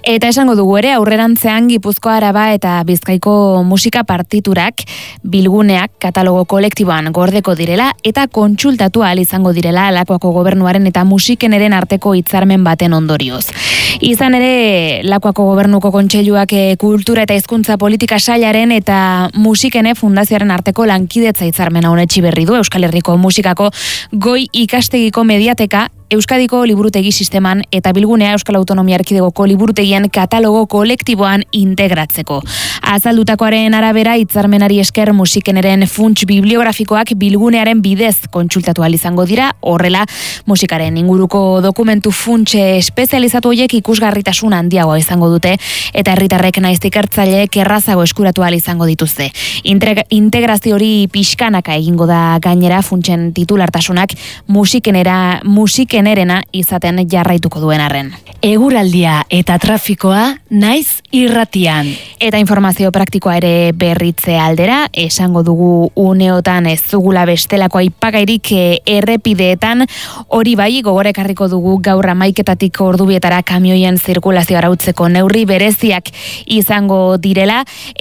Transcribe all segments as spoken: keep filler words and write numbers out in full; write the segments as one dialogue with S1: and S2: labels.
S1: Eta esango dugu ere, aurrerantzean Gipuzkoa, Araba eta Bizkaiko musika partiturak bilguneak katalogo kolektiboan gordeko direla eta kontsultatu ahal izango direla Lakuako gobernuaren eta musikeneren arteko hitzarmen baten ondorioz. Izan ere, Lakuako gobernuko kontseiluak kultura eta hizkuntza politika sailaren eta musikene fundazioaren arteko lankidetza hitzarmena onetsi berri du Euskal Herriko musikako goi ikastegiko mediateka, Euskadiko liburutegi sisteman eta bilgunea Euskal Autonomia Erkidegoko liburutegien katalogo kolektiboan integratzeko. Azaldutakoaren arabera, hitzarmenari esker musikeneren funts bibliografikoak bilgunearen bidez kontsultatu ahal izango dira, horrela musikaren inguruko dokumentu funts espezializatu horiek ikusgarritasun handiagoa izango dute eta herritarrek naiz ikertzaileek errazago eskuratu ahal izango dituzte. Integrazio hori pixkanaka egingo da gainera funtsen titulartasunak musikenera musik generena izaten jarraituko duen arren.
S2: Eguraldia eta trafikoa naiz irratian.
S1: Eta informazio praktikoa ere berritze aldera, esango dugu uneotan ez dugula bestelako aipagairik errepideetan, hori bai gogorekarriko dugu gaur hamaiketatik ordubietara kamioien zirkulazio arautzeko neurri bereziak izango direla,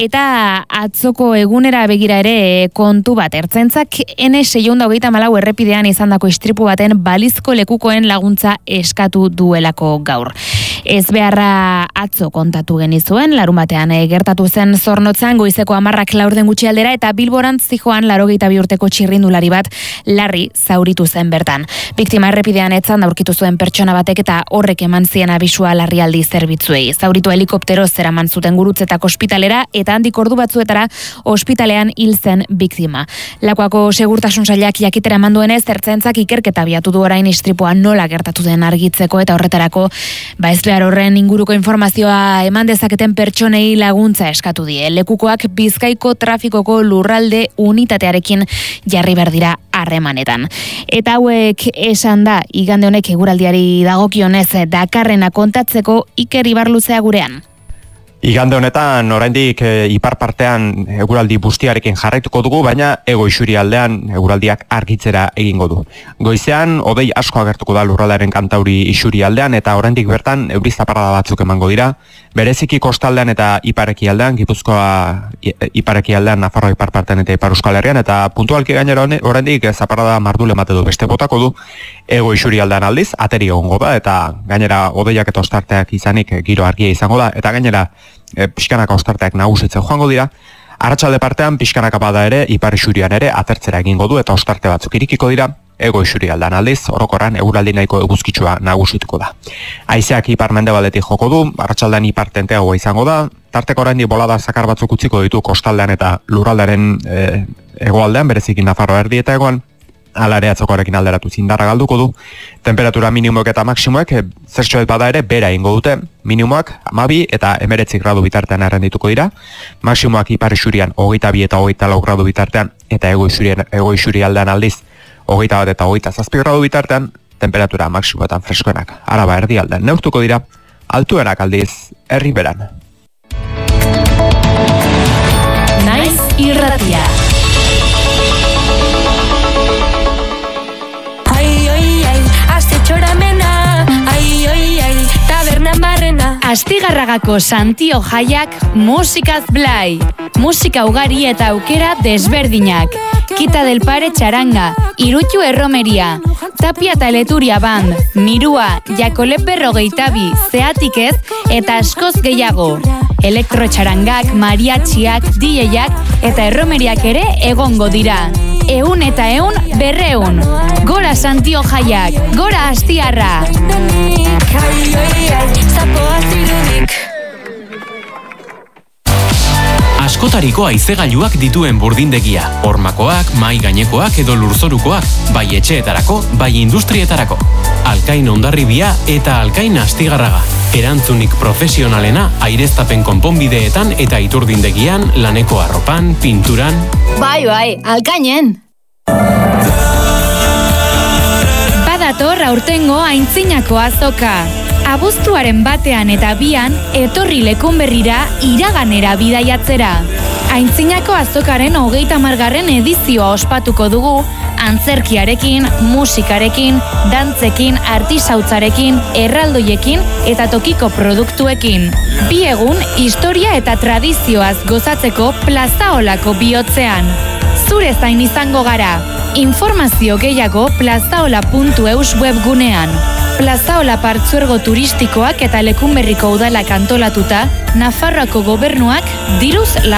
S1: eta atzoko egunera begira ere kontu bat ertzaintzak N seiehun eta hogeita hamalau errepidean izandako istripu baten balizko lekuko laguntza eskatu duelako gaur. Ez beharra atzo kontatu genizuen, larun batean e, gertatu zen Zornotzan goizeko hamarrak laurden gutxi aldera eta Bilboran zijoan laurogeita bi urteko txirrindulari bat larri zauritu zen bertan. Biktima errepidean etzan aurkitu zuen pertsona batek eta horrek eman zien abisua larrialdi zerbitzuei. Zauritu helikoptero zeraman zuten gurutzetako ospitalera eta handik ordu batzuetara ospitalean hil zen biktima. Lakuako segurtasun sailak jakitera eman duenez, ertzaintzak ikerketa abiatu du orain istripua nola gertatu den argitzeko eta horretarako ba ez behar horren inguruko informazioa eman dezaketen pertsonei laguntza eskatu die. Lekukoak Bizkaiko trafikoko lurralde unitatearekin jarri behar dira harremanetan. Eta hauek esan da, igande honek eguraldiari dagokionez dakarrena kontatzeko Iker Ibarluzea gurean.
S3: Igande honetan, oraindik e, ipar partean eguraldi bustiarekin jarraituko dugu, baina ego isurialdean eguraldiak argitzera egingo du. Goizean, hodei asko agertuko da lurraldearen kantauri isurialdean eta oraindik bertan euri zaparrada batzuk emango dira. Bereziki kostaldean eta iparekialdean, Gipuzkoa iparekialdean, Nafarroa ipar partean eta ipar Euskal Herrian, eta puntualki gainera oraindik zaparrada mardule emate du beste botako du. Ego isurialdean aldiz, ateri egongo da, eta gainera hodeiak eta ostarteak izanik giro argia izango da, eta gainera e, pixkanaka ostarteak nagusitzen joango dira. Arratsalde partean pixkanaka bada ere, ipar isurian ere atertzera egingo du, eta ostarte batzuk irikiko dira. Ego isurialdean aldiz, orokorran eguraldi nahiko eguzkitsua nagusituko da. Haizeak ipar mendebaldetik joko du, arratsaldean ipar tenteagoa izango da, tarteko oraindik bolada zakar batzuk utziko ditu kostaldean eta lurraldearen e, hegoaldean, bereziki Nafarroa erdi eta hegoan, hala ere atzokoarekin alderatu indarra galduko du. Temperatura minimoek eta maksimoek e, zertxoet bada ere bera ingo dute, minimoak hamabi eta hemeretzi gradu bitartean errendituko dira, maksimoak ipar isurian hogeita bi eta hogeita lau gradu bitartean, eta ego isurian, ego isurialdean aldiz hogeita bat eta hogeita zazpi gradu bitartean, temperatura maksimoetan freskoenak Araba erdialdean neurtuko dira, altuenak aldiz herriberan.
S2: Naiz irratia. Astigarragako Santio jaiak musikaz blai. Musika ugari eta aukera desberdinak. Kita del Pare txaranga, Irutxu erromeria, Tapia eta Leturia band, Mirua, Jakolep berrogeita bi, Zeatik ez, eta askoz gehiago. Elektrotxarangak, mariatxiak, D J-ak eta erromeriak ere egongo dira. Eun eta eun berreun. Gora Santio jaiak, gora Astiarra!
S4: Askotariko haizegailuak dituen burdindegia, hormakoak, mai gainekoak edo lurzorukoak, bai etxeetarako, bai industrietarako. Alkain Hondarribia eta Alkain Astigarraga. Erantzunik profesionalena aireztapen konponbideetan eta iturdindegian, laneko arropan, pinturan.
S2: Bai, bai, Alkainen! Badator aurtengo aintzinako azoka. Abuztuaren batean eta bian, etorri Lekunberrira iraganera bidaiatzera. Aintzinako azokaren hogeita hamargarren edizioa ospatuko dugu, antzerkiarekin, musikarekin, dantzekin, artisautzarekin, erraldoiekin eta tokiko produktuekin. Bi egun, historia eta tradizioaz gozatzeko plazaolako bihotzean. Zure zain izango gara. Informazio gehiago plazaola puntu eus webgunean. Plazaola partzuergo turistikoak eta Lekunberriko udalak antolatuta, Nafarroako gobernuak diruz